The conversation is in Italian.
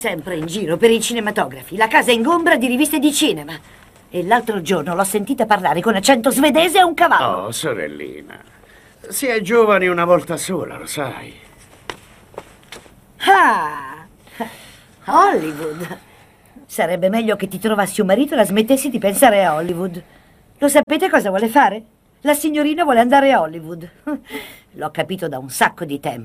Sempre in giro per i cinematografi. La casa ingombra di riviste di cinema. E l'altro giorno l'ho sentita parlare con accento svedese a un cavallo. Oh, sorellina. Si è giovani una volta sola, lo sai. Ah! Hollywood. Sarebbe meglio che ti trovassi un marito e la smettessi di pensare a Hollywood. Lo sapete cosa vuole fare? La signorina vuole andare a Hollywood. L'ho capito da un sacco di tempo.